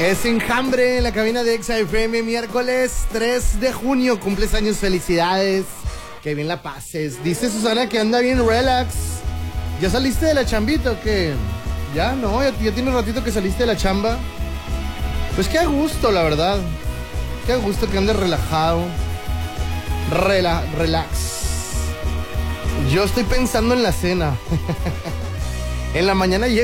Es Enjambre en la cabina de Exa FM, miércoles 3 de junio. Cumples años, felicidades. Que bien la pases. Dice Susana que anda bien relax. ¿Ya saliste de la chambita o qué? Ya, no, ya tiene un ratito que saliste de la chamba. Pues qué a gusto, la verdad. Qué a gusto que andes relajado. Relax. Yo estoy pensando en la cena. En la mañana llego.